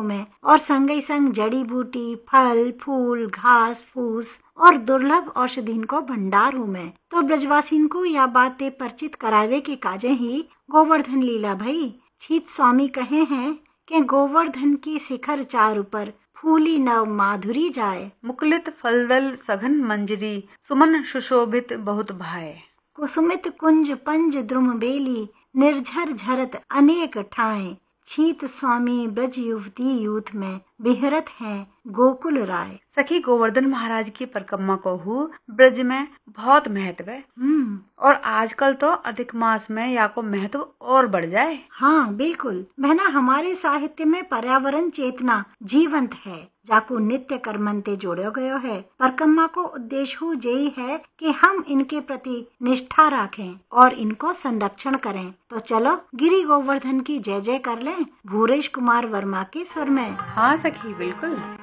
में और संगई संग जड़ी बूटी, फल फूल, घास फूस और दुर्लभ औषधीन को भंडार हूँ मैं। तो ब्रजवासीन को यह बातें परिचित करावे के काजे ही गोवर्धन लीला भई। छीत स्वामी कहे हैं कि गोवर्धन की शिखर चार ऊपर फूली नव माधुरी जाए। मुकुलित फलदल सघन मंजरी, सुमन सुशोभित बहुत भाए। कुसुमित कुंज पंज द्रुम बेली, निर्झर झरत अनेक ठाए। छीत स्वामी ब्रज युवती यूथ में, बिहरत हैं गोकुल राय। सखी गोवर्धन महाराज की परिक्रमा को हु ब्रज में बहुत महत्व है और आजकल तो अधिक मास में या को महत्व और बढ़ जाए। हाँ बिल्कुल बहना, हमारे साहित्य में पर्यावरण चेतना जीवंत है, जाको नित्य कर्मंते जोड़ो गयो है। परिक्रमा को उद्देश्य हो यही है कि हम इनके प्रति निष्ठा रखें और इनको संरक्षण करें। तो चलो गिरी गोवर्धन की जय जय कर लें भूरेश कुमार वर्मा के स्वर में। हाँ सखी बिल्कुल।